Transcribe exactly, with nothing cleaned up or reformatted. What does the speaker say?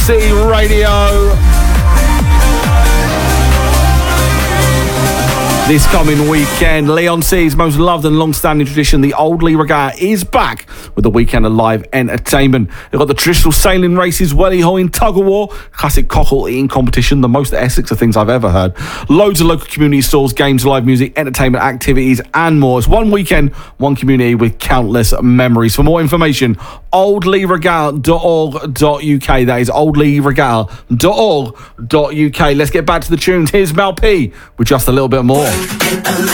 City Radio. This coming weekend, Leon C's most loved and long-standing tradition, the Old Lee Regatta, is back with the weekend of live entertainment. They've got the traditional sailing races, welly hoeing, tug-of-war, classic cockle eating competition, the most Essex of things I've ever heard. Loads of local community stalls, games, live music, entertainment, activities, and more. It's one weekend, one community with countless memories. For more information, old lee regatta dot org dot U K. That is old lee regatta dot org dot U K. Let's get back to the tunes. Here's Mal P with just a little bit more.